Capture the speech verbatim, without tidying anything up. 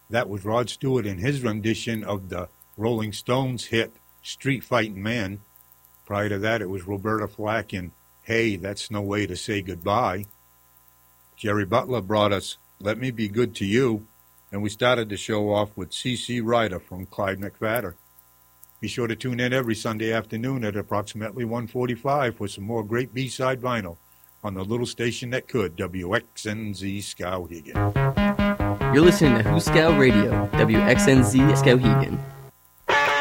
That was Rod Stewart in his rendition of the Rolling Stones hit Street Fighting Man. Prior to that, it was Roberta Flack in Hey, That's No Way to Say Goodbye. Jerry Butler brought us Let Me Be Good to You, and we started the show off with C C Rider from Clyde McPhatter. Be sure to tune in every Sunday afternoon at approximately one forty-five for some more great B-side vinyl on the little station that could, W X N Z Skowhegan. You're listening to Who Scout Radio, W X N Z Skowhegan.